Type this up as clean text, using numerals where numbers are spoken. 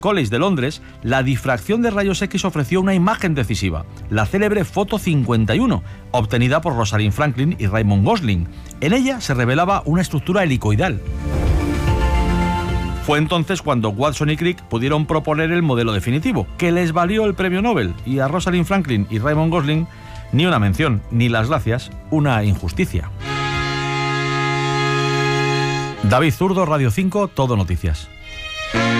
College de Londres, la difracción de rayos X ofreció una imagen decisiva, la célebre foto 51, obtenida por Rosalind Franklin y Raymond Gosling. En ella se revelaba una estructura helicoidal. Fue entonces cuando Watson y Crick pudieron proponer el modelo definitivo, que les valió el premio Nobel, y a Rosalind Franklin y Raymond Gosling ni una mención, ni las gracias, una injusticia. David Zurdo, Radio 5, Todo Noticias.